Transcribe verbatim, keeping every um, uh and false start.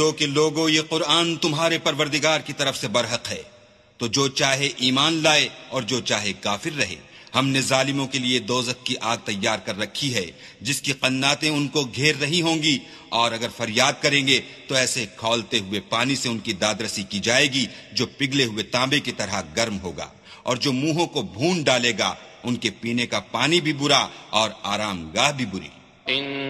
तो कि लोगों, ये कुरान तुम्हारे परवरदिगार की तरफ से बरहक है, तो जो चाहे ईमान लाए और जो चाहे काफिर रहे। हमने जालिमों के लिए दोजख की आग तैयार कर रखी है, जिसकी कन्नातें उनको घेर रही होंगी, और अगर फरियाद करेंगे तो ऐसे खौलते हुए पानी से उनकी दादरसी की जाएगी जो पिघले हुए तांबे की तरह गर्म होगा। और जो मुंहों को भून डालेगा, उनके पीने का पानी भी बुरा और आरामगाह भी बुरी।